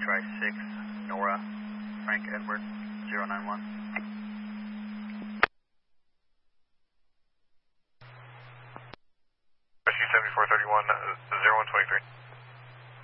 try 6, Nora, Frank Edward, 091. Rescue 7431, 0123.